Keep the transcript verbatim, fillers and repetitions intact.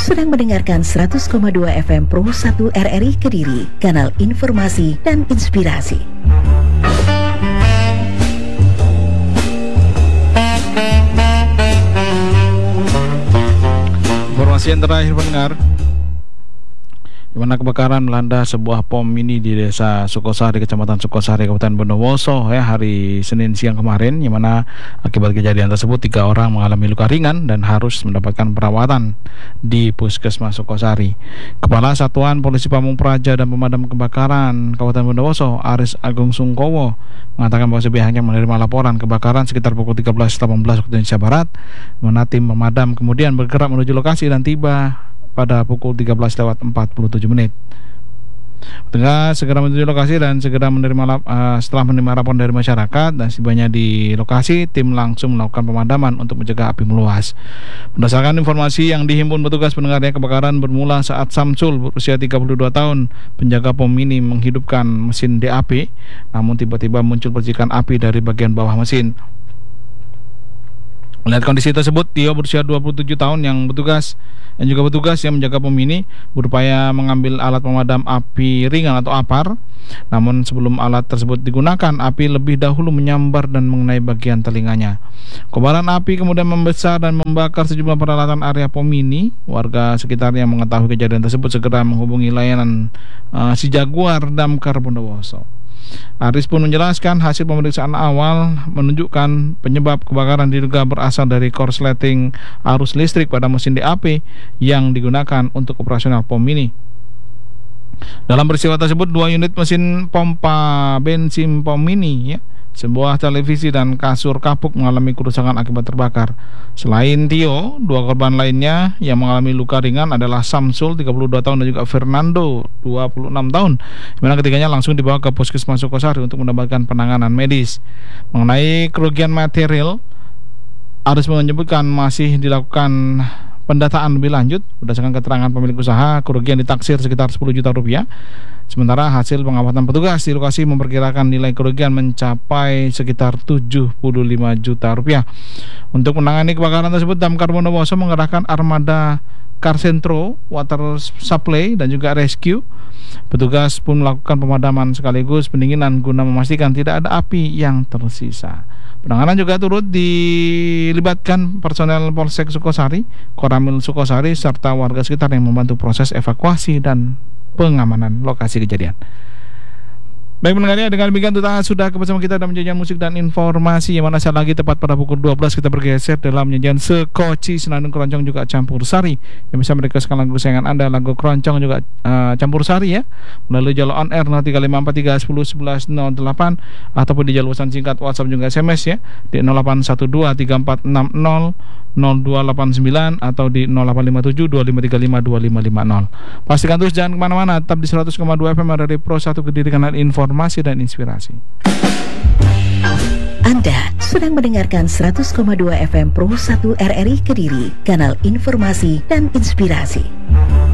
sedang mendengarkan seratus koma dua F M Pro satu R R I Kediri, kanal informasi dan inspirasi. Informasi yang terakhir pendengar, di mana kebakaran melanda sebuah pom mini di desa Sukosari, Kecamatan Sukosari, Kabupaten Bondowoso ya hari Senin siang kemarin, di mana akibat kejadian tersebut tiga orang mengalami luka ringan dan harus mendapatkan perawatan di Puskesmas Sukosari. Kepala Satuan Polisi Pamung Praja dan Pemadam Kebakaran Kabupaten Bondowoso, Aris Agung Sungkowo, mengatakan bahwa pihaknya menerima laporan kebakaran sekitar pukul tiga belas delapan belas waktu Indonesia Barat, di mana tim pemadam kemudian bergerak menuju lokasi dan tiba pada pukul tiga belas lewat empat puluh tujuh menit. Petugas segera menuju lokasi dan segera menerima lap, uh, setelah menerima laporan dari masyarakat dan setibanya di lokasi, tim langsung melakukan pemadaman untuk mencegah api meluas. Berdasarkan informasi yang dihimpun petugas, pendengarnya kebakaran bermula saat Samsul berusia tiga puluh dua tahun, penjaga pom mini, menghidupkan mesin D A P, namun tiba-tiba muncul percikan api dari bagian bawah mesin. Melihat kondisi tersebut, Tio berusia dua puluh tujuh tahun yang bertugas dan juga petugas yang menjaga pom mini berupaya mengambil alat pemadam api ringan atau APAR. Namun sebelum alat tersebut digunakan, api lebih dahulu menyambar dan mengenai bagian telinganya. Kobaran api kemudian membesar dan membakar sejumlah peralatan area pom mini. Warga sekitar yang mengetahui kejadian tersebut segera menghubungi layanan uh, si Jaguar Damkar Bondowoso. Aris pun menjelaskan hasil pemeriksaan awal menunjukkan penyebab kebakaran diduga berasal dari korsleting arus listrik pada mesin D A P yang digunakan untuk operasional pom mini. Dalam peristiwa tersebut, dua unit mesin pompa bensin pom mini, ya, sebuah televisi dan kasur kapuk mengalami kerusakan akibat terbakar. Selain Tio, dua korban lainnya yang mengalami luka ringan adalah Samsul tiga puluh dua tahun dan juga Fernando dua puluh enam tahun, di mana ketiganya langsung dibawa ke Puskesmas Sukosari untuk mendapatkan penanganan medis. Mengenai kerugian material, Aris menyebutkan masih dilakukan pendataan lebih lanjut. Berdasarkan keterangan pemilik usaha, kerugian ditaksir sekitar sepuluh juta rupiah. Sementara hasil pengamatan petugas di lokasi memperkirakan nilai kerugian mencapai sekitar tujuh puluh lima juta rupiah. Untuk menangani kebakaran tersebut, Damkar Bondowoso mengerahkan armada Karsentro, water supply dan juga rescue. Petugas pun melakukan pemadaman sekaligus pendinginan guna memastikan tidak ada api yang tersisa. Penanganan juga turut dilibatkan personel Polsek Sukosari, Koramil Sukosari, serta warga sekitar yang membantu proses evakuasi dan pengamanan lokasi kejadian. Baik pendengarnya, dengan demikian kita sudah bersama kita dalam penyajian musik dan informasi, yang mana saat lagi tepat pada pukul dua belas kita bergeser dalam penyajian Sekoci, Senandung Keroncong juga Campur Sari, yang bisa merequestkan lagu kesayangan Anda, lagu keroncong juga uh, Campur Sari ya, melalui jalur on air nol tiga lima empat tiga satu nol satu satu nol delapan ataupun di jalur pesan singkat WhatsApp juga S M S ya di nol delapan satu dua tiga empat enam nol nol dua delapan sembilan atau di nol delapan lima tujuh dua lima tiga lima dua lima lima nol. Pastikan terus jangan kemana-mana, tetap di seratus koma dua F M dari Pro satu Kediri, kanal informasi dan inspirasi. Anda sedang mendengarkan seratus koma dua F M Pro satu R R I Kediri, kanal informasi dan inspirasi.